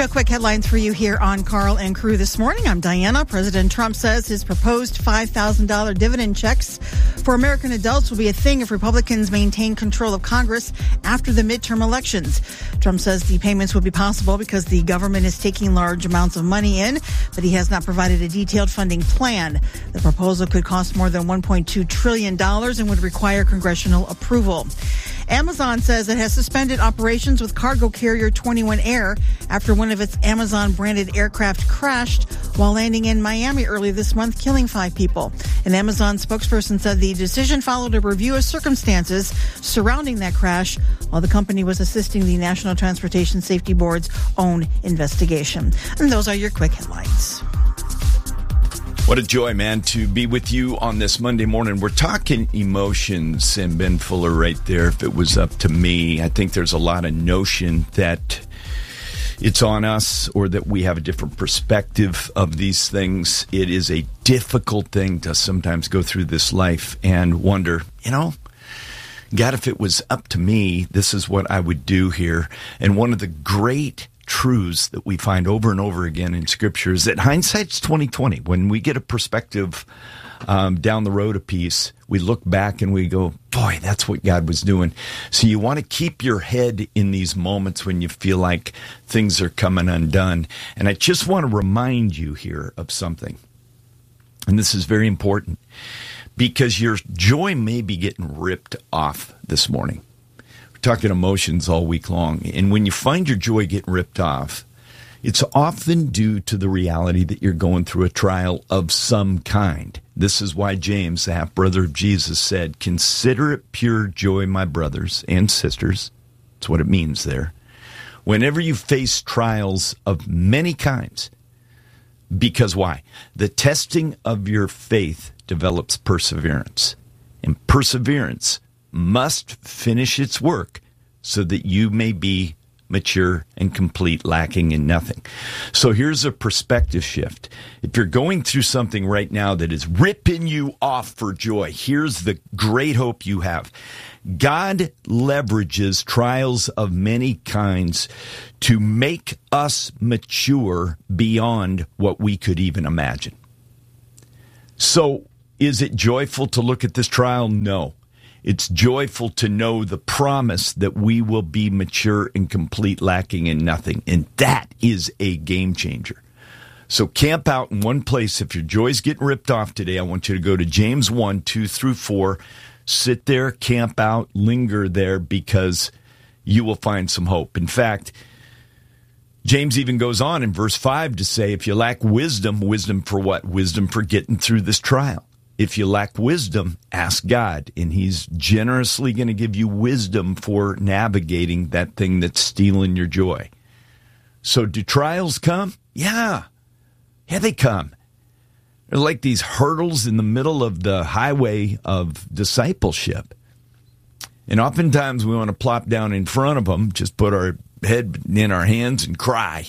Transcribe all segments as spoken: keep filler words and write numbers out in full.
Real quick headlines for you here on Carl and Crew this morning. I'm Diana. President Trump says his proposed five thousand dollars dividend checks for American adults will be a thing if Republicans maintain control of Congress after the midterm elections. Trump says the payments would be possible because the government is taking large amounts of money in, but he has not provided a detailed funding plan. The proposal could cost more than one point two trillion dollars and would require congressional approval. Amazon says it has suspended operations with cargo carrier twenty-one Air after one of its Amazon-branded aircraft crashed while landing in Miami early this month, killing five people. An Amazon spokesperson said the decision followed a review of circumstances surrounding that crash while the company was assisting the National Transportation Safety Board's own investigation. And those are your quick headlines. What a joy, man, to be with you on this Monday morning. We're talking emotions, and Ben Fuller right there. If it was up to me, I think there's a lot of notion that it's on us or that we have a different perspective of these things. It is a difficult thing to sometimes go through this life and wonder, you know, God, if it was up to me, this is what I would do here. And one of the great truths that we find over and over again in Scripture is that hindsight's twenty twenty. When we get a perspective um, down the road a piece, we look back and we go, boy, that's what God was doing. So you want to keep your head in these moments when you feel like things are coming undone. And I just want to remind you here of something. And this is very important because your joy may be getting ripped off this morning. Talking emotions all week long. And when you find your joy getting ripped off, it's often due to the reality that you're going through a trial of some kind. This is why James, the half-brother of Jesus, said, "Consider it pure joy, my brothers and sisters." That's what it means there. Whenever you face trials of many kinds. Because why? The testing of your faith develops perseverance. And perseverance must finish its work so that you may be mature and complete, lacking in nothing. So here's a perspective shift. If you're going through something right now that is ripping you off for joy, here's the great hope you have. God leverages trials of many kinds to make us mature beyond what we could even imagine. So is it joyful to look at this trial? No. It's joyful to know the promise that we will be mature and complete, lacking in nothing. And that is a game changer. So camp out in one place. If your joy's getting ripped off today, I want you to go to James one, two through four. Sit there, camp out, linger there, because you will find some hope. In fact, James even goes on in verse five to say, if you lack wisdom, wisdom for what? Wisdom for getting through this trial. If you lack wisdom, ask God, and he's generously going to give you wisdom for navigating that thing that's stealing your joy. So do trials come? Yeah. Yeah, they come. They're like these hurdles in the middle of the highway of discipleship. And oftentimes we want to plop down in front of them, just put our head in our hands and cry.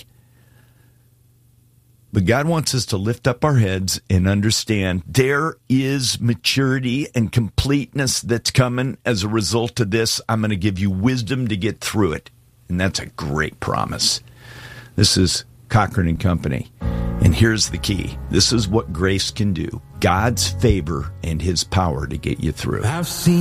But God wants us to lift up our heads and understand there is maturity and completeness that's coming as a result of this. I'm going to give you wisdom to get through it. And that's a great promise. This is Cochran and Company. And here's the key. This is what grace can do. God's favor and his power to get you through. I've seen